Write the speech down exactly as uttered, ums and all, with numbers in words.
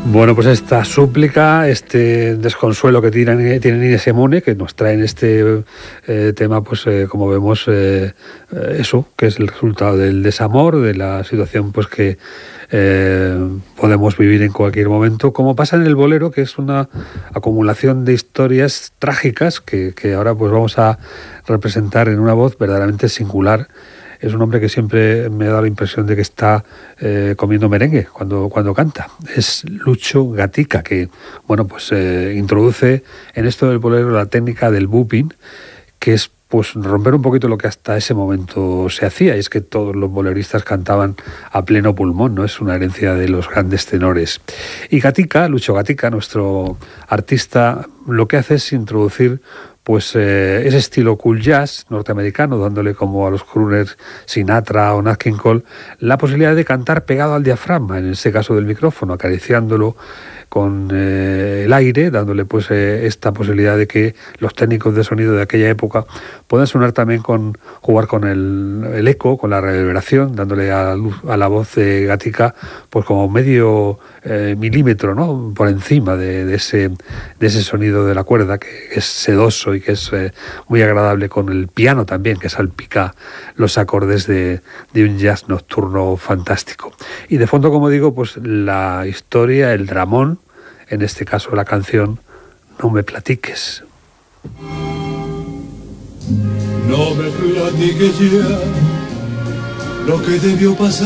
Bueno, pues esta súplica, este desconsuelo que tienen, tienen Nina Simone, que nos traen este eh, tema, pues eh, como vemos, eh, eh, eso, que es el resultado del desamor, de la situación pues que eh, podemos vivir en cualquier momento, como pasa en el bolero, que es una acumulación de historias trágicas que, que ahora pues vamos a representar en una voz verdaderamente singular. Es un hombre que siempre me ha dado la impresión de que está eh, comiendo merengue cuando, cuando canta. Es Lucho Gatica, que bueno, pues eh, introduce en esto del bolero la técnica del booping, que es pues romper un poquito lo que hasta ese momento se hacía, y es que todos los boleristas cantaban a pleno pulmón, ¿no? Es una herencia de los grandes tenores. Y Gatica, Lucho Gatica, nuestro artista, lo que hace es introducir pues eh, ese estilo cool jazz norteamericano, dándole como a los crooners Sinatra o Nat King Cole la posibilidad de cantar pegado al diafragma, en este caso del micrófono, acariciándolo con eh, el aire, dándole pues eh, esta posibilidad de que los técnicos de sonido de aquella época puedan sonar también con, jugar con el, el eco, con la reverberación, dándole a, a la voz de Gatica pues como medio eh, milímetro, ¿no? Por encima de, de, ese, de ese sonido de la cuerda, que es sedoso y que es eh, muy agradable, con el piano también, que salpica los acordes de, de un jazz nocturno fantástico. Y de fondo, como digo, pues la historia, el dramón, en este caso la canción No me platiques. No me platiques ya lo que debió pasar.